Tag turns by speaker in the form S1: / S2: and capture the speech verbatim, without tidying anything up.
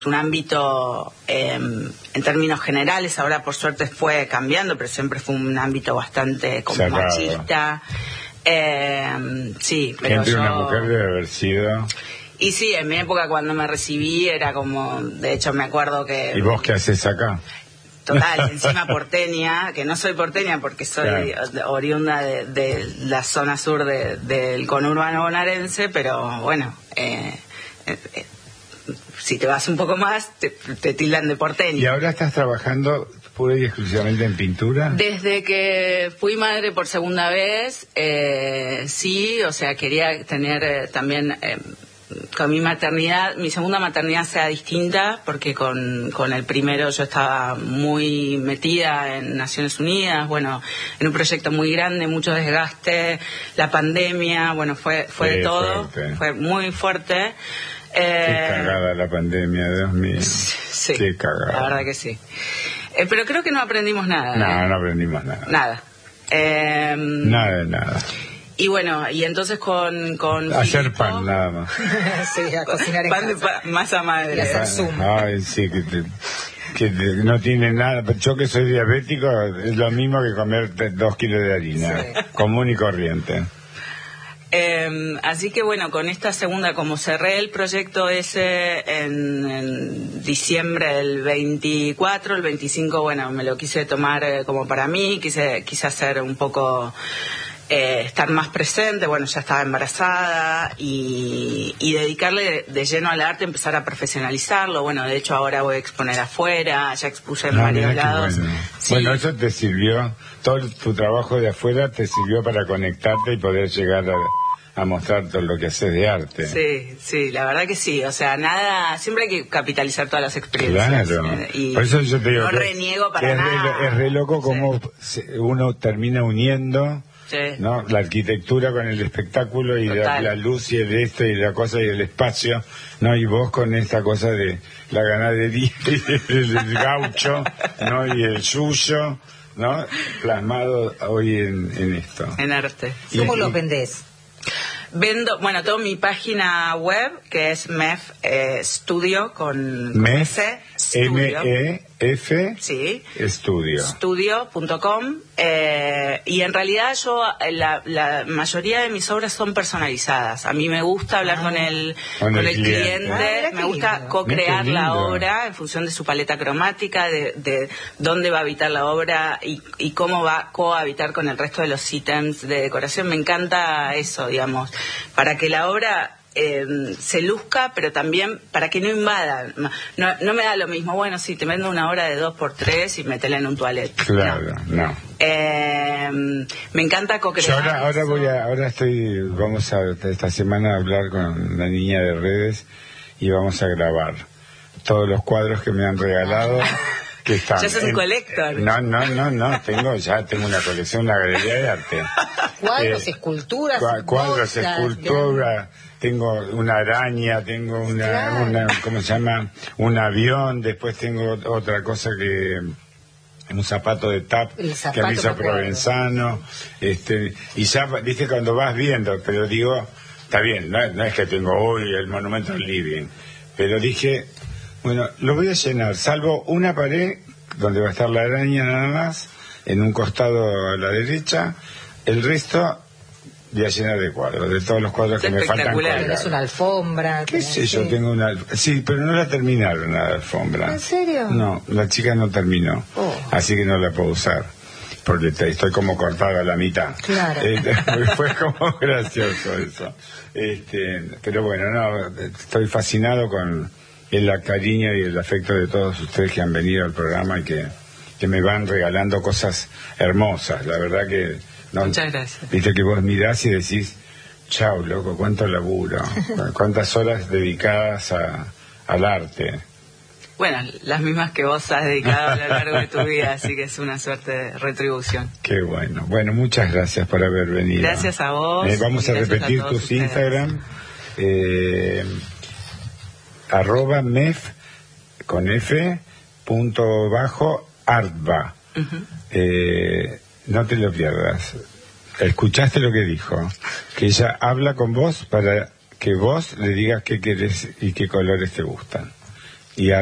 S1: un ámbito eh, en términos generales, ahora por suerte fue cambiando, pero siempre fue un ámbito bastante como
S2: cerrado,
S1: machista. Eh, sí, pero
S2: Gente,
S1: yo...
S2: una mujer debe haber sido...
S1: Y sí, en mi época cuando me recibí era como, de hecho me acuerdo que...
S2: ¿Y vos qué haces acá?
S1: Total, encima porteña, que no soy porteña porque soy claro. oriunda de, de la zona sur de, del conurbano bonaerense, pero bueno, eh, eh, si te vas un poco más, te, te tildan de porteña.
S2: ¿Y ahora estás trabajando pura y exclusivamente en pintura?
S1: Desde que fui madre por segunda vez, eh, sí, o sea, quería tener eh, también... Eh, con mi maternidad, mi segunda maternidad sea distinta, porque con, con el primero yo estaba muy metida en Naciones Unidas, bueno, en un proyecto muy grande, mucho desgaste, la pandemia, bueno, fue fue
S2: sí,
S1: de todo,
S2: fuerte.
S1: Fue muy fuerte.
S2: Qué
S1: Eh,
S2: cagada la pandemia, Dios mío.
S1: Sí,
S2: qué cagada.
S1: La verdad que sí. Eh, pero creo que no aprendimos nada.
S2: No,
S1: ¿eh?
S2: no aprendimos nada.
S1: Nada. Eh,
S2: nada de nada.
S1: Y bueno, y entonces con... con
S2: hacer
S1: Filipo,
S2: pan, nada más.
S1: sí, a cocinar en pan casa. De pa, masa madre.
S3: Y hacer zoom.
S2: Ay, sí, que, te, que te, no tiene nada. Yo que soy diabético, es lo mismo que comer dos kilos de harina. Sí. Común y corriente.
S1: Eh, así que bueno, con esta segunda, como cerré el proyecto ese en, en diciembre del veinticuatro, el veinticinco, bueno, me lo quise tomar eh, como para mí, quise, quise hacer un poco... Eh, estar más presente, bueno, ya estaba embarazada y, y dedicarle de, de lleno al arte, empezar a profesionalizarlo. Bueno, de hecho ahora voy a exponer afuera, ya expuse en
S2: no,
S1: varios lados.
S2: Bueno.
S1: Sí.
S2: Bueno, eso te sirvió, todo tu trabajo de afuera te sirvió para conectarte y poder llegar a, a mostrar todo lo que haces de arte.
S1: Sí, sí, la verdad que sí, o sea, nada, siempre hay que capitalizar todas las experiencias.
S2: Claro,
S1: eh, y
S2: por eso yo te digo
S1: no
S2: que
S1: reniego para
S2: es
S1: nada.
S2: Re, es re loco cómo
S1: sí.
S2: uno termina uniendo...
S1: Sí.
S2: ¿no? La arquitectura con el espectáculo y la, la luz y el esto y la cosa y el espacio, ¿no? Y vos con esta cosa de la ganadería y el, el gaucho, ¿no? Y el suyo, ¿no? Plasmado hoy en, en esto.
S1: En arte.
S3: ¿Cómo lo vendés?
S1: Vendo, bueno, tengo mi página web que es M E F eh, Studio con, con
S2: M E F,
S1: S, Studio.
S2: M E F
S1: Sí.
S2: Studio.
S1: Studio punto com. Eh, y en realidad yo, la, la mayoría de mis obras son personalizadas. A mí me gusta hablar ah, con el, con el, el cliente, cliente. Ah, me gusta lindo. co-crear la obra en función de su paleta cromática, de, de dónde va a habitar la obra y, y cómo va a cohabitar con el resto de los ítems de decoración. Me encanta eso, digamos, para que la obra... Eh, se luzca, pero también para que no invada. No, no me da lo mismo, bueno, si te vendo una obra de dos por tres y metela en un toilet.
S2: Claro, no. no.
S1: Eh, me encanta co-crear.
S2: Yo ahora, ahora voy a, ahora estoy, vamos a esta semana a hablar con una niña de redes y vamos a grabar todos los cuadros que me han regalado. Que están
S1: ya sos un colector.
S2: No, no, no, no, tengo ya tengo una colección, una galería de arte.
S3: Cuadros, eh, esculturas,
S2: cuadros, esculturas. Tengo una araña, tengo una, claro. una, ¿cómo se llama? Un avión, después tengo otra cosa que, un zapato de tap zapato que me hizo Provenzano, este, y ya, viste, cuando vas viendo, pero digo, está bien, no, no es que tengo hoy el monumento al living, pero dije, bueno, lo voy a llenar, salvo una pared donde va a estar la araña nada más, en un costado a la derecha, el resto... voy a llenar de cuadros, de todos los cuadros que me faltan colgar.
S3: Tenés una alfombra.
S2: ¿Qué sé yo? Tengo una... Sí, pero no la terminaron la alfombra.
S3: ¿En serio?
S2: No, la chica no terminó.
S3: Oh.
S2: Así que no la puedo usar. Porque te, estoy como cortada a la mitad.
S3: Claro.
S2: Eh, fue como gracioso eso. Este, pero bueno, no, estoy fascinado con el cariño y el afecto de todos ustedes que han venido al programa y que, que me van regalando cosas hermosas. La verdad que... No,
S1: muchas gracias.
S2: Viste que vos mirás y decís, chau, loco, cuánto laburo, cuántas horas dedicadas a, al arte.
S1: Bueno, las mismas que vos has dedicado a lo largo de tu vida, así que es una suerte de retribución.
S2: Qué bueno. Bueno, muchas gracias por haber venido.
S1: Gracias a vos.
S2: Eh, vamos a repetir
S1: a
S2: tus
S1: ustedes.
S2: Instagram, eh, arroba mef, con F, punto bajo, artba. Uh-huh. eh, No te lo pierdas. Escuchaste lo que dijo, que ella habla con vos para que vos le digas qué querés y qué colores te gustan.